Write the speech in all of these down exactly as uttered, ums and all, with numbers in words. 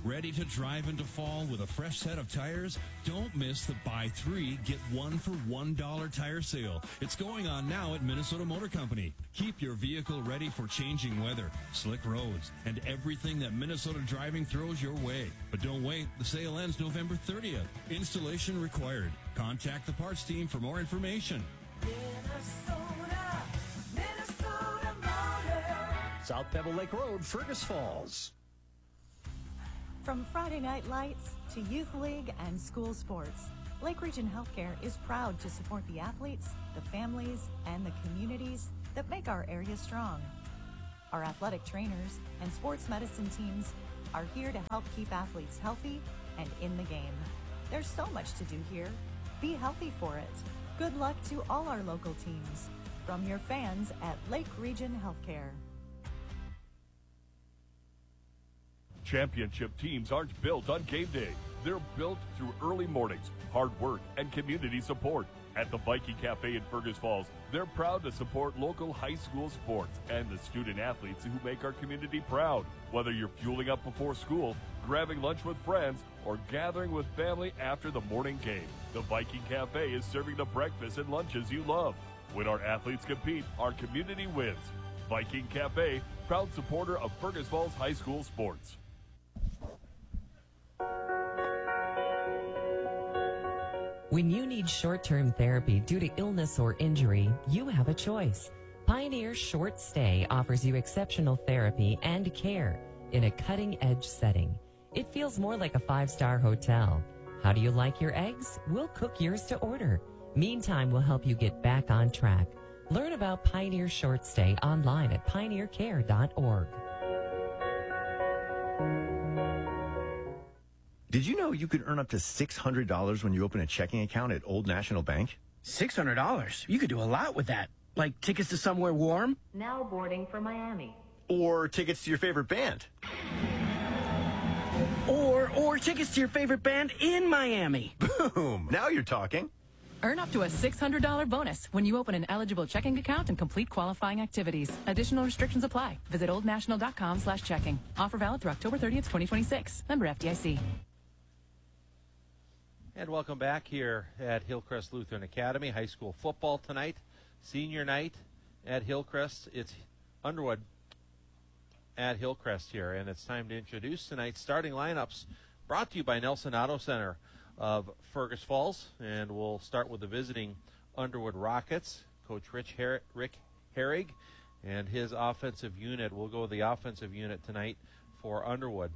Ready to drive into fall with a fresh set of tires? Don't miss the buy three, get one for one dollar tire sale. It's going on now at Minnesota Motor Company. Keep your vehicle ready for changing weather, slick roads, and everything that Minnesota driving throws your way. But don't wait. The sale ends November thirtieth. Installation required. Contact the parts team for more information. Minnesota, Minnesota Motor. South Pebble Lake Road, Fergus Falls. From Friday Night Lights to Youth League and school sports, Lake Region Healthcare is proud to support the athletes, the families, and the communities that make our area strong. Our athletic trainers and sports medicine teams are here to help keep athletes healthy and in the game. There's so much to do here. Be healthy for it. Good luck to all our local teams. From your fans at Lake Region Healthcare. Championship teams aren't built on game day. They're built through early mornings, hard work, and community support. At the Viking Cafe in Fergus Falls, they're proud to support local high school sports and the student athletes who make our community proud. Whether you're fueling up before school, grabbing lunch with friends, or gathering with family after the morning game, the Viking Cafe is serving the breakfast and lunches you love. When our athletes compete, our community wins. Viking Cafe, proud supporter of Fergus Falls High School sports. When you need short-term therapy due to illness or injury, you have a choice. Pioneer Short Stay offers you exceptional therapy and care in a cutting-edge setting. It feels more like a five-star hotel. How do you like your eggs? We'll cook yours to order. Meantime, we'll help you get back on track. Learn about Pioneer Short Stay online at pioneer care dot org. Did you know you could earn up to six hundred dollars when you open a checking account at Old National Bank? six hundred dollars? You could do a lot with that. Like tickets to somewhere warm? Now boarding for Miami. Or tickets to your favorite band? Or, or tickets to your favorite band in Miami. Boom! Now you're talking. Earn up to a six hundred dollars bonus when you open an eligible checking account and complete qualifying activities. Additional restrictions apply. Visit oldnational.com slash checking. Offer valid through October thirtieth, twenty twenty-six. Member F D I C. And welcome back here at Hillcrest Lutheran Academy. High school football tonight. Senior night at Hillcrest. It's Underwood at Hillcrest here. And it's time to introduce tonight's starting lineups, brought to you by Nelson Auto Center of Fergus Falls. And we'll start with the visiting Underwood Rockets. Coach Rich Her- Rick Herrig and his offensive unit. We'll go with the offensive unit tonight for Underwood.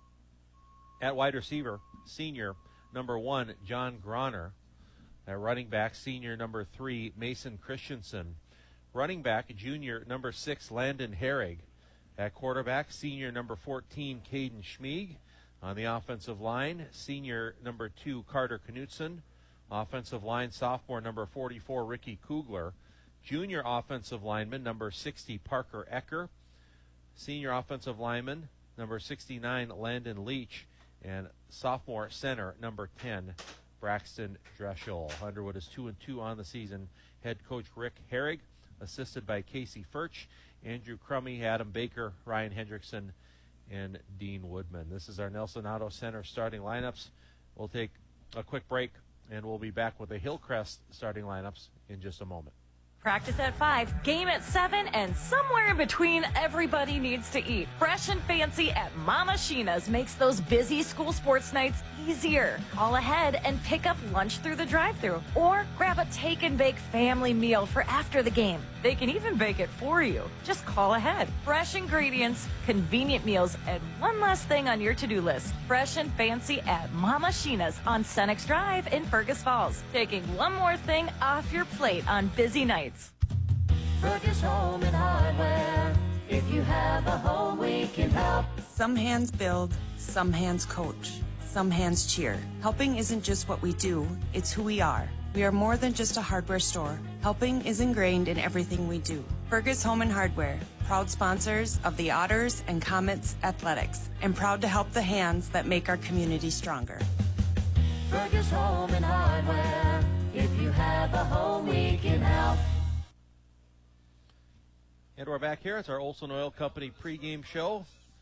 At wide receiver, senior number one, John Groner. At running back, senior number three, Mason Christensen. Running back, junior number six, Landon Herrig. At quarterback, senior number fourteen, Caden Schmieg. On the offensive line, senior number two, Carter Knutson. Offensive line, sophomore number forty-four, Ricky Kugler. Junior offensive lineman, number sixty, Parker Ecker. Senior offensive lineman, number sixty-nine, Landon Leach. And sophomore center, number ten, Braxton Dreschel. Underwood is two and two on the season. Head coach Rick Herrig, assisted by Casey Furch, Andrew Crummy, Adam Baker, Ryan Hendrickson, and Dean Woodman. This is our Nelson Auto Center starting lineups. We'll take a quick break, and we'll be back with the Hillcrest starting lineups in just a moment. Practice at five, game at seven, and somewhere in between, everybody needs to eat. Fresh and fancy at Mama Sheena's makes those busy school sports nights easier. Call ahead and pick up lunch through the drive-thru, or grab a take and bake family meal for after the game. They can even bake it for you. Just call ahead. Fresh ingredients, convenient meals, and one last thing on your to-do list. Fresh and fancy at Mama Sheena's on Senex Drive in Fergus Falls. Taking one more thing off your plate on busy nights. Fergus Home and Hardware. If you have a home, we can help. Some hands build, some hands coach, some hands cheer. Helping isn't just what we do, it's who we are. We are more than just a hardware store. Helping is ingrained in everything we do. Fergus Home and Hardware, proud sponsors of the Otters and Comets Athletics, and proud to help the hands that make our community stronger. Fergus Home and Hardware. If you have a home, we can help. And we're back here. It's our Olson Oil Company pregame show.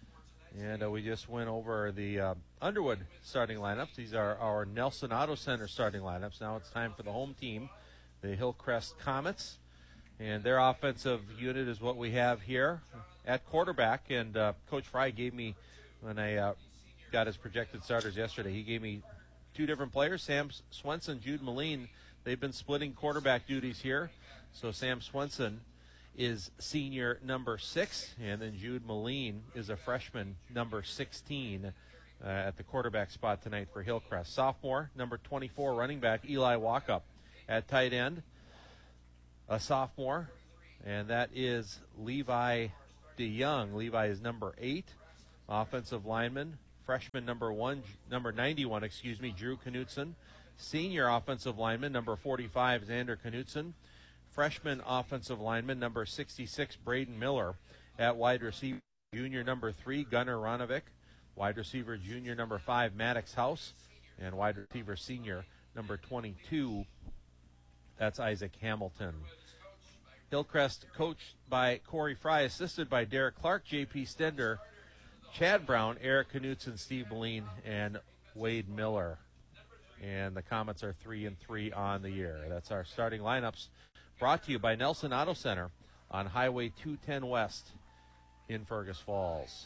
And uh, we just went over the uh, Underwood starting lineups. These are our Nelson Auto Center starting lineups. Now it's time for the home team, the Hillcrest Comets. And their offensive unit is what we have here at quarterback. And uh, Coach Fry gave me, when I uh, got his projected starters yesterday, he gave me two different players, Sam Swenson, Jude Moline. They've been splitting quarterback duties here. So Sam Swenson is senior number six, and then Jude Moline is a freshman number sixteen uh, at the quarterback spot tonight for Hillcrest. Sophomore, number twenty-four, running back Eli Walkup at tight end. A sophomore, and that is Levi DeYoung. Levi is number eight. Offensive lineman, freshman number one, number ninety-one, excuse me, Drew Knutson. Senior offensive lineman, number forty-five, Xander Knutson. Freshman offensive lineman, number sixty-six, Braden Miller. At wide receiver, junior number three, Gunnar Ranovic. Wide receiver, junior number five, Maddox House. And wide receiver, senior number twenty-two, that's Isaac Hamilton. Hillcrest coached by Corey Fry, assisted by Derek Clark, J P Stender, Chad Brown, Eric Knutson, Steve Moline, and Wade Miller. And the Comets are three and three on the year. That's our starting lineups, brought to you by Nelson Auto Center on Highway two ten West in Fergus Falls.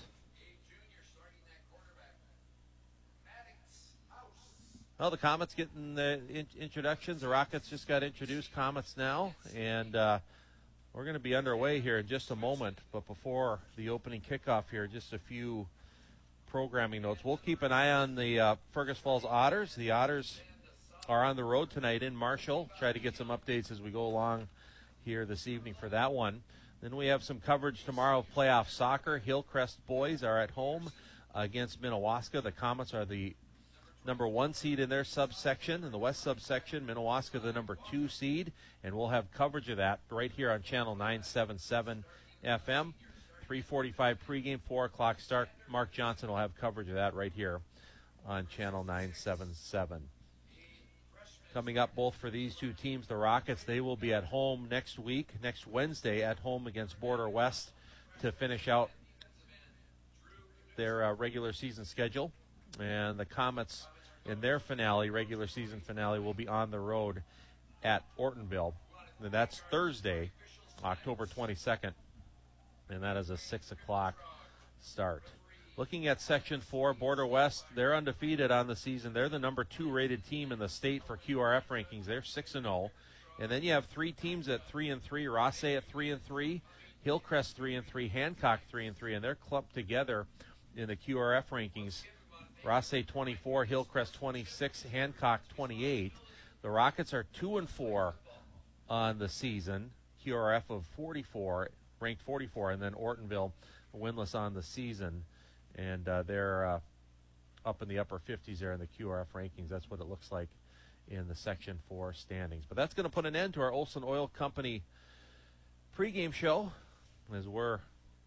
Well, the Comets getting the in- introductions. The Rockets just got introduced. Comets now, and uh, we're going to be underway here in just a moment. But before the opening kickoff here, just a few programming notes. We'll keep an eye on the uh, Fergus Falls Otters. The Otters are on the road tonight in Marshall. Try to get some updates as we go along here this evening for that one. Then we have some coverage tomorrow of playoff soccer. Hillcrest boys are at home against Minnewaska. The Comets are the number one seed in their subsection, in the west subsection. Minnewaska the number two seed, and we'll have coverage of that right here on Channel nine seventy-seven F M. three forty-five pregame, four o'clock start. Mark Johnson will have coverage of that right here on Channel nine seventy-seven. Coming up both for these two teams, the Rockets, they will be at home next week, next Wednesday at home against Border West to finish out their uh, regular season schedule. And the Comets, in their finale, regular season finale, will be on the road at Ortonville. And that's Thursday, October twenty-second. And that is a six o'clock start. Looking at Section four, Border West, they're undefeated on the season. They're the number two rated team in the state for Q R F rankings. They're six and oh. And then you have three teams at three and three, Rossay at three and three, Hillcrest three and three, Hancock three and three, and they're clumped together in the Q R F rankings. Rossay twenty-four, Hillcrest twenty-six, Hancock twenty-eight. The Rockets are two and four on the season, Q R F of forty-four, ranked forty-four, and then Ortonville winless on the season, and uh, they're uh, up in the upper fifties there in the Q R F rankings. That's what it looks like in the Section four standings. But that's going to put an end to our Olson Oil Company pregame show, as we're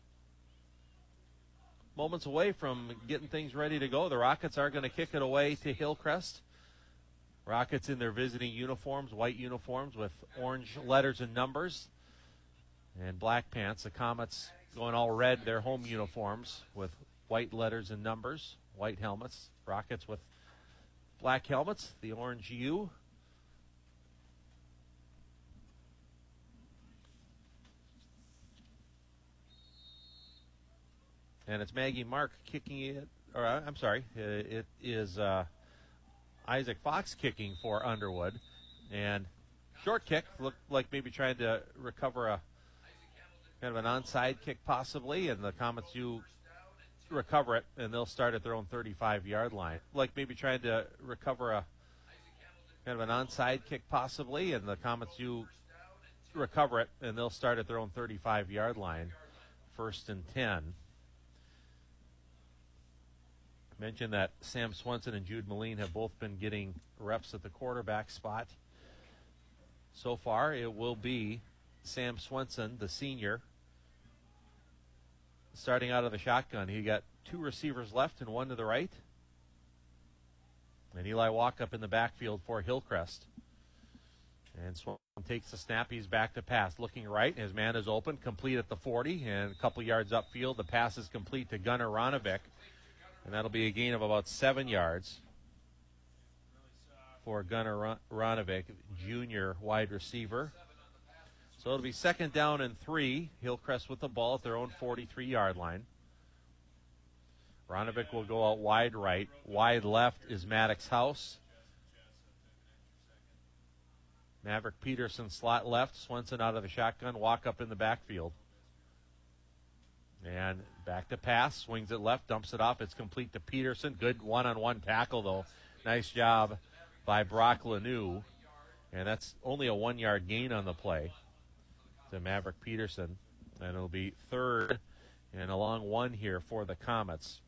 moments away from getting things ready to go. The Rockets are going to kick it away to Hillcrest. Rockets in their visiting uniforms, white uniforms with orange letters and numbers, and black pants. The Comets going all red, their home uniforms with white letters and numbers, white helmets. Rockets with black helmets, the orange U. And it's Maggie Mark kicking it, or uh, I'm sorry, uh, it is uh, Isaac Fox kicking for Underwood. And short kick, looked like maybe trying to recover a kind of an onside kick possibly, and the Comets do recover it, and they'll start at their own thirty-five-yard line. Like maybe trying to recover a kind of an onside kick possibly, and the Comets do recover it, and they'll start at their own thirty-five-yard line, first and ten. Mentioned that Sam Swenson and Jude Moline have both been getting reps at the quarterback spot. So far, it will be Sam Swenson, the senior, starting out of the shotgun. He got two receivers left and one to the right. And Eli Walkup in the backfield for Hillcrest. And Swan takes the snap. He's back to pass. Looking right. His man is open. Complete at the forty. And a couple yards upfield. The pass is complete to Gunnar Ranovic. And that'll be a gain of about seven yards for Gunnar Ranovic, junior wide receiver. So it'll be second down and three. Hillcrest with the ball at their own forty-three-yard line. Ranovic will go out wide right. Wide left is Maddox House. Maverick Peterson slot left. Swenson out of the shotgun. Walk up in the backfield. And back to pass. Swings it left. Dumps it off. It's complete to Peterson. Good one-on-one tackle, though. Nice job by Brock Lanou. And that's only a one-yard gain on the play to Maverick Peterson. And it'll be third and a long one here for the Comets.